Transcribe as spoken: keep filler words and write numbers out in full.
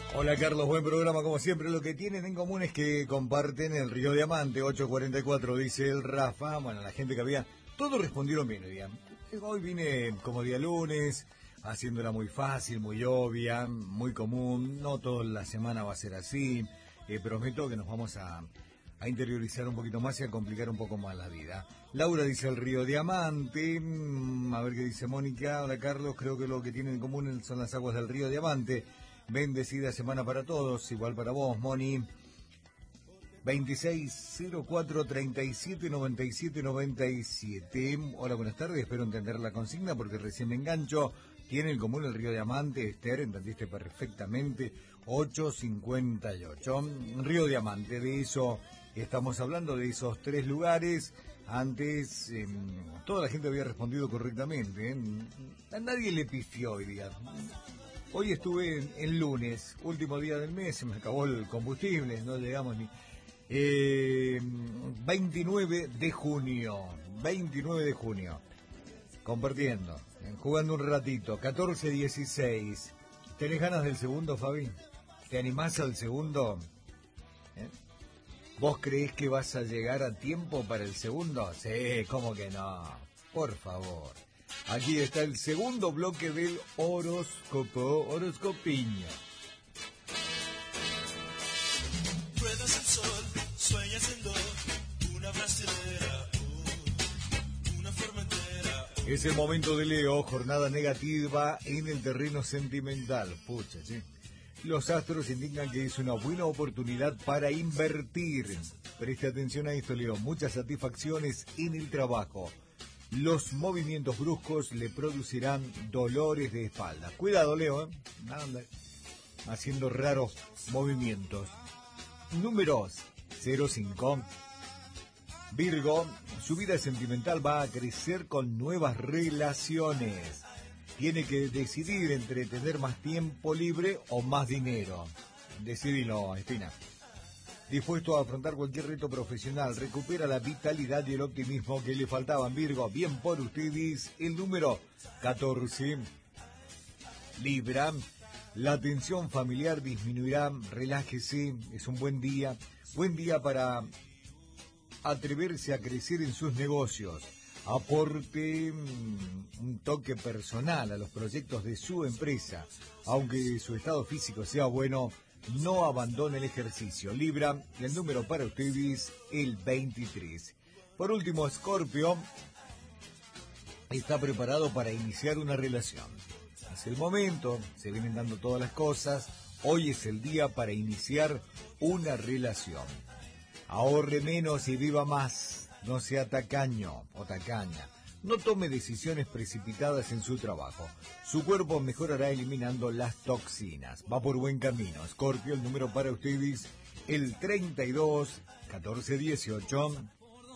Hola Carlos, buen programa como siempre. Lo que tienen en común es que comparten el Río Diamante, ocho cuarenta y cuatro, dice el Rafa. Bueno, la gente que había, todos respondieron bien hoy día. Hoy vine como día lunes, haciéndola muy fácil, muy obvia, muy común. No toda la semana va a ser así. Eh, prometo que nos vamos a, a interiorizar un poquito más y a complicar un poco más la vida. Laura dice el Río Diamante. Mm, a ver qué dice Mónica. Hola Carlos, creo que lo que tienen en común son las aguas del Río Diamante. Bendecida semana para todos, igual para vos, Moni. veintiséis cero cuatro treinta y siete noventa y siete noventa y siete. Hola, buenas tardes, espero entender la consigna porque recién me engancho. Tiene en común el Río Diamante, Esther, entendiste perfectamente. ocho cincuenta y ocho. Río Diamante, de eso estamos hablando, de esos tres lugares. Antes, eh, toda la gente había respondido correctamente, ¿eh? A nadie le pifió hoy día. Hoy estuve en, en lunes, último día del mes, se me acabó el combustible, no llegamos ni... Eh, veintinueve de junio, veintinueve de junio, compartiendo, eh, jugando un ratito, catorce dieciséis. ¿Tenés ganas del segundo, Fabi? ¿Te animás al segundo? ¿Eh? ¿Vos creés que vas a llegar a tiempo para el segundo? Sí, ¿cómo que no? Por favor. Aquí está el segundo bloque del horóscopo, horoscopiño. Ruedas el sol, sueñas en dos, una brasilera, oh, una formentera. Oh. Es el momento de Leo, jornada negativa en el terreno sentimental. Pucha, ¿sí? Los astros indican que es una buena oportunidad para invertir. Preste atención a esto, Leo. Muchas satisfacciones en el trabajo. Los movimientos bruscos le producirán dolores de espalda. Cuidado, Leo, ¿eh? Anda haciendo raros movimientos. Números cero cinco. Virgo, su vida sentimental va a crecer con nuevas relaciones. Tiene que decidir entre tener más tiempo libre o más dinero. Decidilo, Espina. Dispuesto a afrontar cualquier reto profesional, recupera la vitalidad y el optimismo que le faltaban, Virgo. Bien por ustedes, el número catorce. Libra, la tensión familiar disminuirá, relájese, es un buen día. Buen día para atreverse a crecer en sus negocios. Aporte un toque personal a los proyectos de su empresa. Aunque su estado físico sea bueno, no abandone el ejercicio. Libra, el número para ustedes, el veintitrés. Por último, Escorpio está preparado para iniciar una relación. Es el momento, se vienen dando todas las cosas. Hoy es el día para iniciar una relación. Ahorre menos y viva más. No sea tacaño o tacaña. No tome decisiones precipitadas en su trabajo. Su cuerpo mejorará eliminando las toxinas. Va por buen camino. Escorpio, el número para ustedes, el treinta y dos catorce dieciocho.